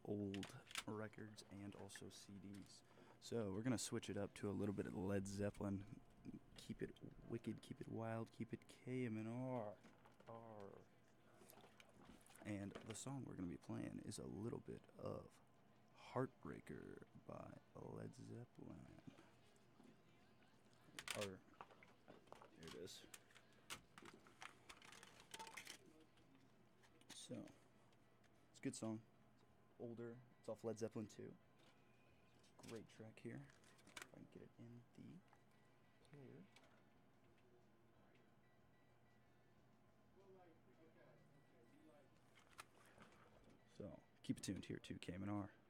old records and also CDs. So we're gonna switch it up to a little bit of Led Zeppelin. Keep it wicked, keep it wild, keep it KMNR. And the song we're gonna be playing is a little bit of Heartbreaker by Led Zeppelin. Or, here it is. So, it's a good song. It's older. It's off Led Zeppelin 2. Great track here. If I can get it in the player. So, keep it tuned here to KMNR.